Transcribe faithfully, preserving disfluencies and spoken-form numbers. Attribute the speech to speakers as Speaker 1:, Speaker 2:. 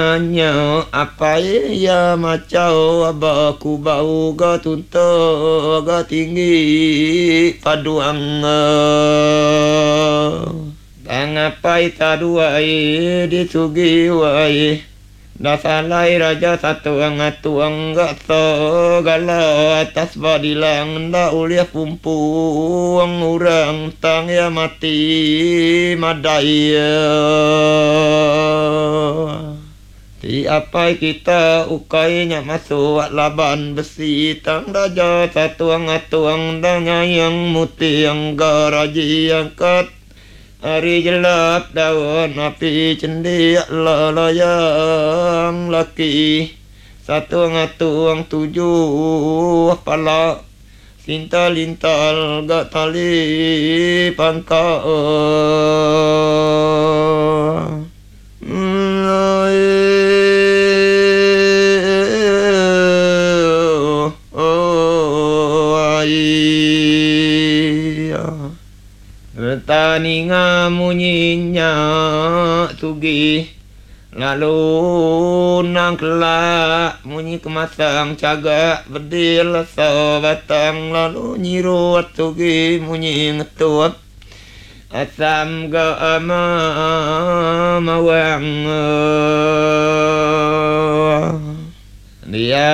Speaker 1: Nya apa ya macau abaku bau ga tunto ga tinggi paduang tangapai taduai disugi wai dasalai raja satu angatuang ga so gala atas badilang da uliah pumpuang urang tang ya mati madai Ti apai kita ukainya masuk laban besi tang raja satuang atuang danya yang muti yang garaji angkat hari jelap daun api cendi lalayang laki satuang atuang tujuh pala Sinta lintal gak tali pangka Tani ngamunyinya sugi lalu nang kelak munyi kemasang caga bedil so batang lalu nyiruat sugi munyi ngetuap asam ga ama mawang dia